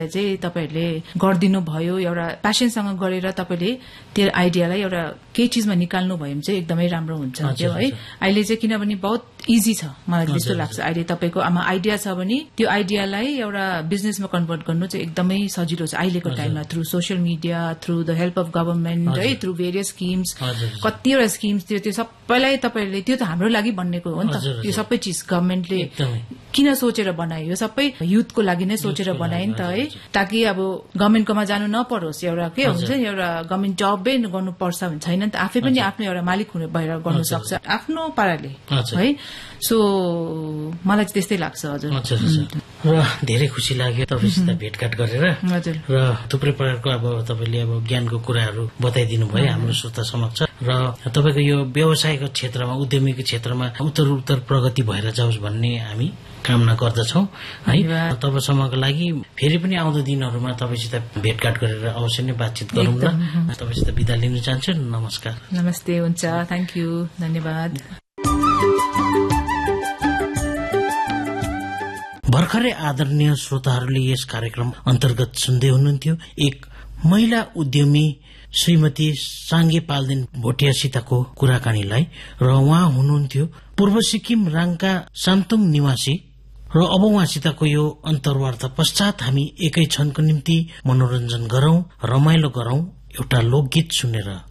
चाहिँ तपाईहरुले गर्दिनु भयो एउटा प्यासनसँग गरेर तपाईले त्यो आइडियालाई एउटा केही चीजमा निकाल्नु भयो भने चाहिँ एकदमै राम्रो हुन्छ त्यो है अहिले चाहिँ किनभने बहुत इजी छ मलाई त्यस्तो लाग्छ अहिले तपाईको आमा आइडिया छ भने त्यो आइडियालाई एउटा बिजनेसमा कन्भर्ट गर्नु चाहिँ एकदमै सजिलो छ अहिलेको टाइममा through social media through the help of government है थ्रु भेरियस स्किम्स कतिवटा स्किम्स त्यो सबैलाई तपाईले त्यो त हाम्रो लागि बन्नेको हो नि त यो सबै चीज गभर्नमेन्टले किन सोचेर बनायो यो सबै युथको लागि नै सोचेर बनायो नि त है ताकि अब गभर्नमेन्टकोमा जानु नपरोस् एउटा के हुन्छ नि एउटा गभर्नमेन्ट जबै गर्नु पर्छ भने छैन नि त आफै पनि आफ्नो एउटा मालिक हुने भएर गर्नु सक्छ आफ्नो पाराले है सो मलाई चाहिँ त्यस्तै लाग्छ हजुर र धेरै खुसी लाग्यो तपाईसित भेटघाट गरेर हजुर र थुप्रै प्रकारको अब तपाईले अब ज्ञानको कुराहरू बताइदिनु भयो हाम्रो श्रोता समक्ष र तपाईको यो व्यवसायको क्षेत्रमा उद्यमीको क्षेत्रमा उत्तर प्रगति भएर जाओस् भन्ने हामी कामना गर्दछौं है तबसम्मको लागि फेरि पनि आउँदो दिनहरुमा तपाईसित भेटघाट गरेर अवश्य नै बातचित गरौँ न तपाईसित बिदा लिन चाहन्छु नमस्कार नमस्ते हुन्छ थ्यांक यू धन्यवाद भर्खरै आदरणीय श्रोताहरूले यस कार्यक्रम अन्तर्गत सुन्दै हुनुहुन्थ्यो एक महिला उद्यमी श्रीमती साङ्गे पाल्देन भोटियासितको कुराकानीलाई र उहाँ हुनुहुन्थ्यो पूर्व सिक्किम राङका सान्तुङ निवासी र अब उहाँसितको यो अन्तर्वार्ता पश्चात हामी एकै क्षणको निम्ति मनोरञ्जन गरौं रमाइलो गरौं एउटा लोकगीत सुनेर